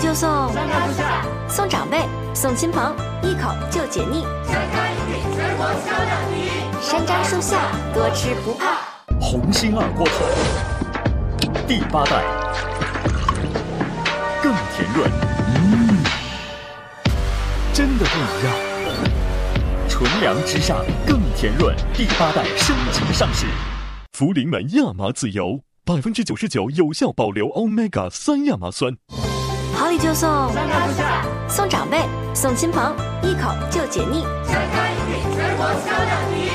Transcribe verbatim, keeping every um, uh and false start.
就送， 山上树下送长辈，送亲朋，一口就解腻。 山开一定全国销量第一， 山楂树下多吃不怕。 红星二锅头，第八代，更甜润，嗯，真的不一样。纯粮之上更甜润，第八代升级上市。福临门亚麻籽油，百分之九十九有效保留 Omega 三亚麻酸。 好礼就送， 山上树下送长辈，送亲朋，一口就解腻。 山开一定全国销量第一。